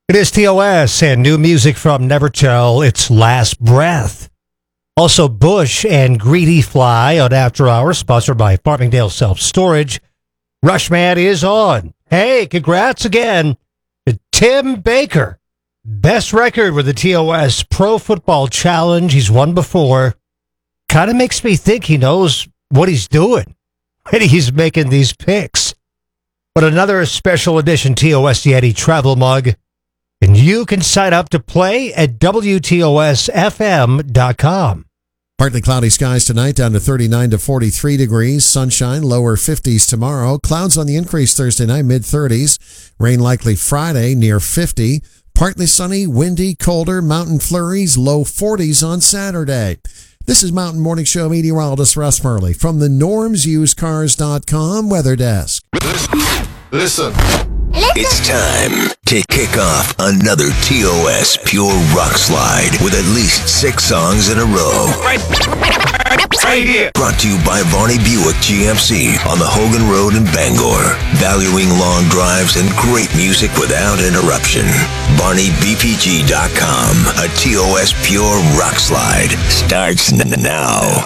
It is TOS and new music from Nevertell, It's Last Breath. Also, Bush and Greedy Fly on After Hours, sponsored by Farmingdale Self-Storage. Rushman is on. Hey, congrats again to Tim Baker. Best record with the TOS Pro Football Challenge. He's won before. Kind of makes me think he knows what he's doing when he's making these picks. But another special edition TOS Yeti travel mug. And you can sign up to play at WTOSFM.com. Partly cloudy skies tonight, down to 39 to 43 degrees. Sunshine, lower 50s tomorrow. Clouds on the increase Thursday night, mid-30s. Rain likely Friday, near 50. Partly sunny, windy, colder, mountain flurries, low 40s on Saturday. This is Mountain Morning Show meteorologist Russ Murley from the NormsUsedCars.com Weather Desk. Listen. It's time to kick off another TOS Pure Rock Slide with at least 6 songs in a row. Right here. Brought to you by Varney Buick GMC on the Hogan Road in Bangor. Valuing long drives and great music without interruption. VarneyBPG.com. A TOS Pure Rock Slide starts now.